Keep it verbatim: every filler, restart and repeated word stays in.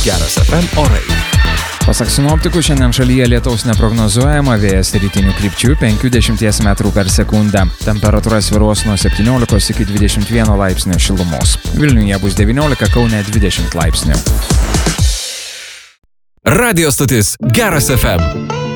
Geras F M orai. Pasak sinoptikų, šiandien šalyje lietaus neprognozuojama, vėjas rytinių krypčių penki dešimties metrų per sekundę. Temperatūra svyruos nuo septyniolikos iki dvidešimt vieno laipsnio šilumos. Vilniuje bus devyniolika, Kaune dvidešimt laipsnių. Radio stotis Geras F M.